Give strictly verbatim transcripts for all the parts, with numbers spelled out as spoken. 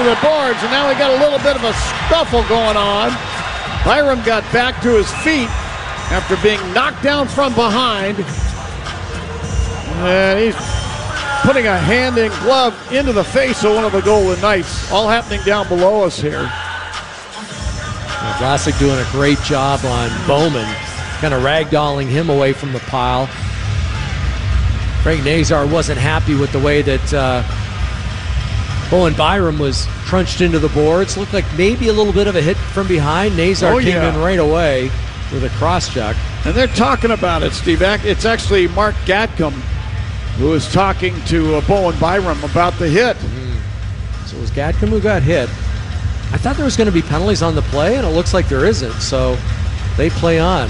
into the boards, and now we got a little bit of a scuffle going on. Byram got back to his feet after being knocked down from behind. And he's putting a hand and glove into the face of one of the Golden Knights. All happening down below us here. Yeah, Vlasic doing a great job on Bowman, kind of ragdolling him away from the pile. Frank Nazar wasn't happy with the way that uh, Bowen Byram was crunched into the boards. Looked like maybe a little bit of a hit from behind. Nazar oh, came yeah. in right away with a cross-check. And they're talking about it, Steve. It's actually Mark Gatcomb who is talking to uh, Bowen Byram about the hit. Mm. So it was Gatcomb who got hit. I thought there was going to be penalties on the play, and it looks like there isn't. So they play on.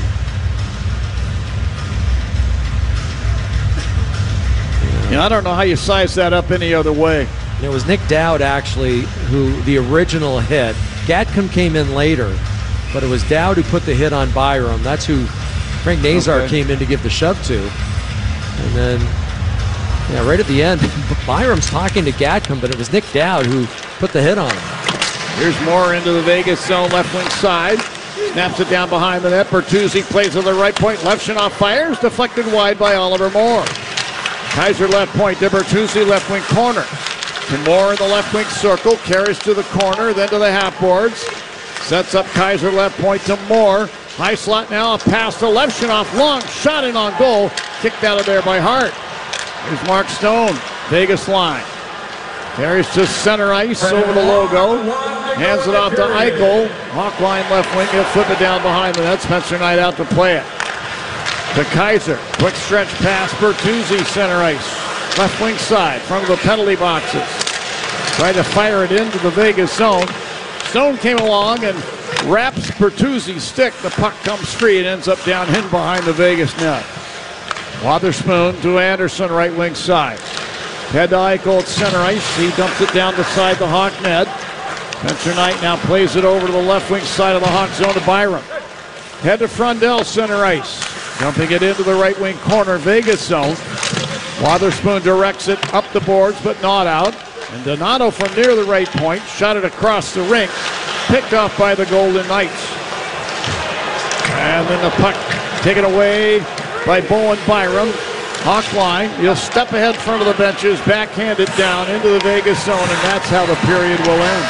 Yeah, I don't know how you size that up any other way. And it was Nick Dowd, actually, who the original hit. Gatcomb came in later, but it was Dowd who put the hit on Byram. That's who Frank Nazar okay. came in to give the shove to. And then, yeah, right at the end, Byram's talking to Gatcomb, but it was Nick Dowd who put the hit on him. Here's Moore into the Vegas zone, left wing side. Snaps it down behind the net. Bertuzzi plays to the right point. Levshunov fires, deflected wide by Oliver Moore. Kaiser left point to Bertuzzi, left wing corner. To Moore in the left wing circle, carries to the corner, then to the half boards. Sets up Kaiser left point to Moore. High slot now, a pass to Levshunov. Long shot in on goal. Kicked out of there by Hart. Here's Mark Stone, Vegas line. Carries to center ice over the logo. Hands it off to Eichel. Hawk line left wing. He'll flip it down behind the net. Spencer Knight out to play it. To Kaiser. Quick stretch pass. Bertuzzi center ice. Left wing side. Front of the penalty boxes. Tried to fire it into the Vegas zone. Stone came along and wraps Bertuzzi's stick. The puck comes free and ends up down in behind the Vegas net. Wotherspoon to Anderson, right wing side. Head to Eichel at center ice. He dumps it down the side the Hawk net. Spencer Knight now plays it over to the left wing side of the Hawk zone to Byram. Head to Frundell, center ice. Dumping it into the right wing corner, Vegas zone. Wotherspoon directs it up the boards, but not out. And Donato from near the right point shot it across the rink. Picked off by the Golden Knights. And then the puck taken away by Bowen Byram. Hawk line, he'll step ahead front of the benches, backhand it down into the Vegas zone, and that's how the period will end.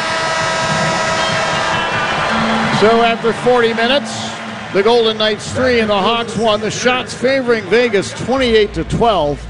So after forty minutes, the Golden Knights three and the Hawks one. The shots favoring Vegas twenty-eight to twelve.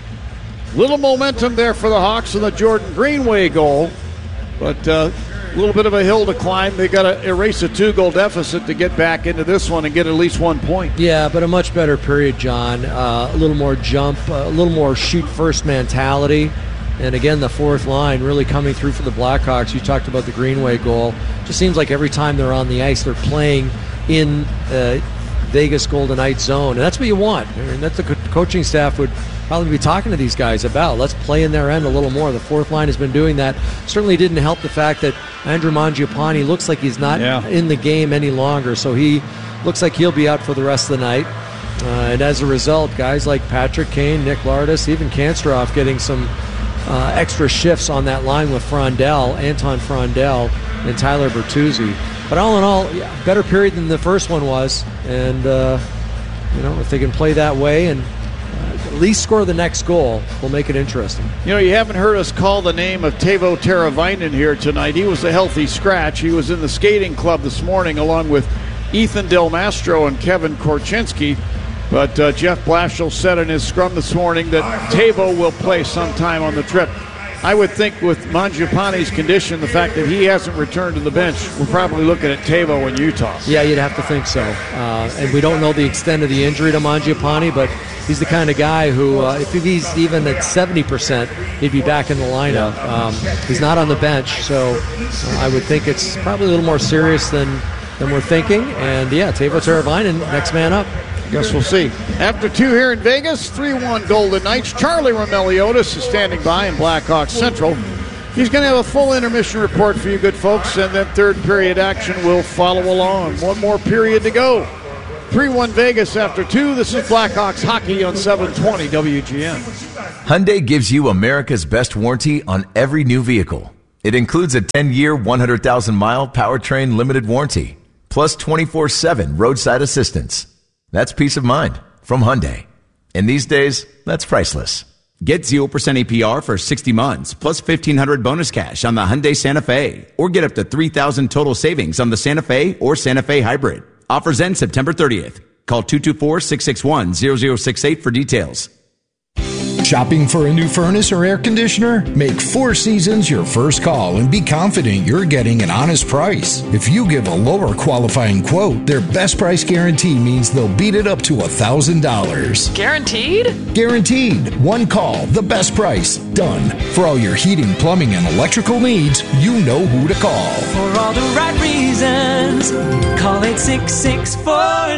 Little momentum there for the Hawks and the Jordan Greenway goal, but uh, a little bit of a hill to climb. They got to erase a two-goal deficit to get back into this one and get at least one point. Yeah, but a much better period, John. Uh, a little more jump, a little more shoot-first mentality. And again, the fourth line really coming through for the Blackhawks. You talked about the Greenway goal. Just seems like every time they're on the ice, they're playing in uh, Vegas Golden Knights zone. And that's what you want. I mean, that's the co- coaching staff would probably be talking to these guys about. Let's play in their end a little more. The fourth line has been doing that. Certainly didn't help the fact that Andrew Mangiapane looks like he's not yeah. in the game any longer, so he looks like he'll be out for the rest of the night. Uh, and as a result, guys like Patrick Kane, Nick Lardis, even Kanstrov getting some uh, extra shifts on that line with Frondell, Anton Frondell, and Tyler Bertuzzi. But all in all, yeah, better period than the first one was. And, uh, you know, if they can play that way and at least score the next goal, will make it interesting. You know, you haven't heard us call the name of Teuvo Teravainen here tonight. He was a healthy scratch. He was in the skating club this morning along with Ethan Del Mastro and Kevin Korchinski. But uh, Jeff Blashill said in his scrum this morning that Teuvo will play sometime on the trip. I would think with Mangiapane's condition, the fact that he hasn't returned to the bench, we're probably looking at Teuvo in Utah. Yeah, you'd have to think so. Uh, and we don't know the extent of the injury to Mangiapane, but he's the kind of guy who, uh, if he's even at seventy percent, he'd be back in the lineup. Um, he's not on the bench, so uh, I would think it's probably a little more serious than, than we're thinking. And, yeah, Teuvo Teravainen, next man up. Guess we'll see. After two here in Vegas, three one Golden Knights. Charlie Romeliotis is standing by in Blackhawks Central. He's going to have a full intermission report for you good folks, and then third period action will follow along. One more period to go. three one Vegas after two. This is Blackhawks hockey on seven twenty W G N. Hyundai gives you America's best warranty on every new vehicle. It includes a ten-year, one hundred thousand mile powertrain limited warranty, plus twenty-four seven roadside assistance. That's peace of mind from Hyundai. And these days, that's priceless. Get zero percent A P R for sixty months, plus fifteen hundred bonus cash on the Hyundai Santa Fe. Or get up to three thousand total savings on the Santa Fe or Santa Fe Hybrid. Offers end September thirtieth. Call two two four, six six one, zero zero six eight for details. Shopping for a new furnace or air conditioner? Make Four Seasons your first call and be confident you're getting an honest price. If you give a lower qualifying quote, their best price guarantee means they'll beat it up to one thousand dollars. Guaranteed? Guaranteed. One call, the best price. Done. For all your heating, plumbing, and electrical needs, you know who to call. For all the right reasons, call eight six six, four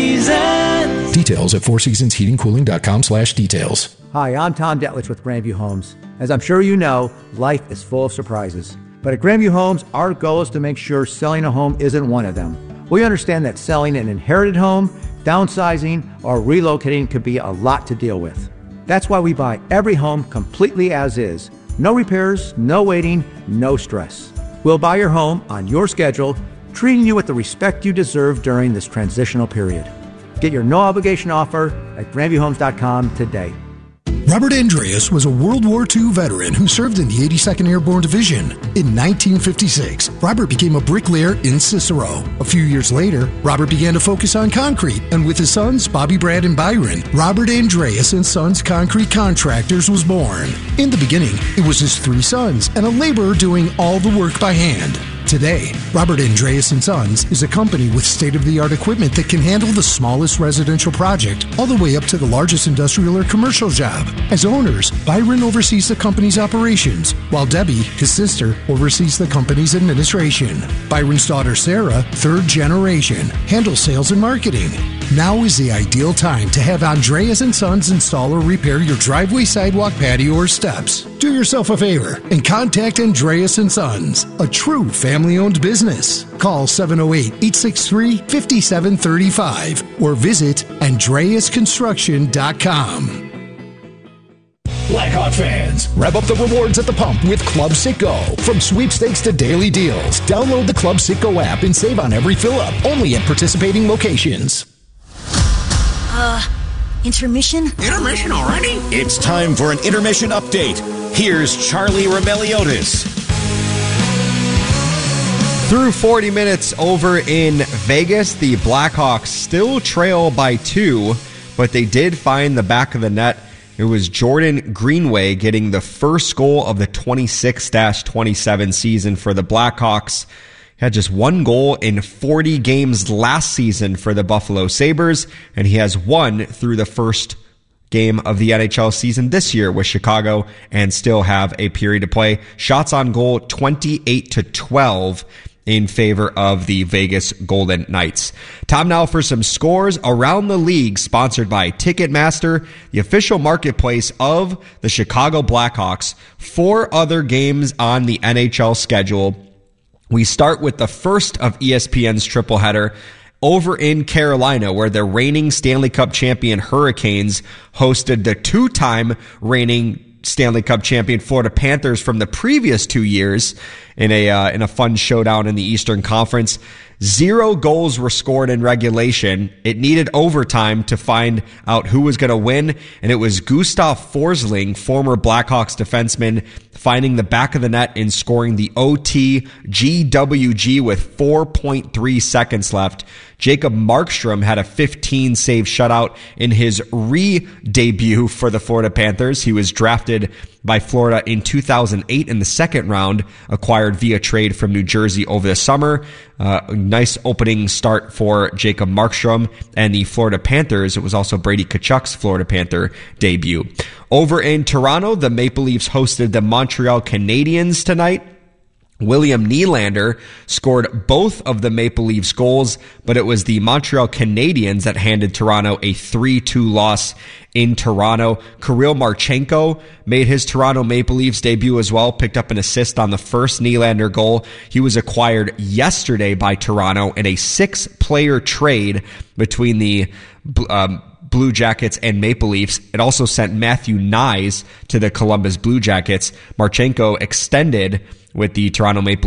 seasons. Details at four seasons heating cooling dot com slash details. Hi, I'm Tom Detlich with Grandview Homes. As I'm sure you know, life is full of surprises. But at Grandview Homes, our goal is to make sure selling a home isn't one of them. We understand that selling an inherited home, downsizing, or relocating could be a lot to deal with. That's why we buy every home completely as is. No repairs, no waiting, no stress. We'll buy your home on your schedule, treating you with the respect you deserve during this transitional period. Get your no-obligation offer at grandview homes dot com today. Robert Andreas was a World War Two veteran who served in the eighty-second Airborne Division. In nineteen fifty-six, Robert became a bricklayer in Cicero. A few years later, Robert began to focus on concrete, and with his sons, Bobby, Brad, and Byron, Robert Andreas and Sons Concrete Contractors was born. In the beginning, it was his three sons and a laborer doing all the work by hand. Today, Robert Andreas and Sons is a company with state-of-the-art equipment that can handle the smallest residential project all the way up to the largest industrial or commercial job. As owners, Byron oversees the company's operations, while Debbie, his sister, oversees the company's administration. Byron's daughter, Sarah, third generation, handles sales and marketing. Now is the ideal time to have Andreas and Sons install or repair your driveway, sidewalk, patio, or steps. Do yourself a favor and contact Andreas and Sons, a true family-owned business. Call seven oh eight, eight six three, five seven three five or visit andreas construction dot com. Blackhawk fans, rev up the rewards at the pump with Club Citgo. From sweepstakes to daily deals, download the Club Citgo app and save on every fill-up, only at participating locations. Uh, intermission? Intermission already? It's time for an intermission update. Here's Charlie Rebelliotis. Through forty minutes over in Vegas, the Blackhawks still trail by two, but they did find the back of the net. It was Jordan Greenway getting the first goal of the twenty-six twenty-seven season for the Blackhawks. He had just one goal in forty games last season for the Buffalo Sabres, and he has one through the first game of the N H L season this year with Chicago and still have a period to play. Shots on goal twenty-eight to twelve in favor of the Vegas Golden Knights. Time now for some scores around the league, sponsored by Ticketmaster, the official marketplace of the Chicago Blackhawks. Four other games on the N H L schedule. We start with the first of E S P N's triple header over in Carolina, where the reigning Stanley Cup champion Hurricanes hosted the two-time reigning Stanley Cup champion Florida Panthers from the previous two years in a uh, in a fun showdown in the Eastern Conference. Zero goals were scored in regulation. It needed overtime to find out who was going to win, and it was Gustav Forsling, former Blackhawks defenseman, finding the back of the net and scoring the O T G W G with four point three seconds left. Jacob Markstrom had a fifteen save shutout in his re-debut for the Florida Panthers. He was drafted by Florida in two thousand eight in the second round, acquired via trade from New Jersey over the summer. Uh, a nice opening start for Jacob Markstrom and the Florida Panthers. It was also Brady Tkachuk's Florida Panther debut. Over in Toronto, the Maple Leafs hosted the Montreal Canadiens tonight. William Nylander scored both of the Maple Leafs goals, but it was the Montreal Canadiens that handed Toronto a three two loss in Toronto. Kirill Marchenko made his Toronto Maple Leafs debut as well, picked up an assist on the first Nylander goal. He was acquired yesterday by Toronto in a six-player trade between the um, Blue Jackets and Maple Leafs. It also sent Matthew Knies to the Columbus Blue Jackets. Marchenko extended with the Toronto Maple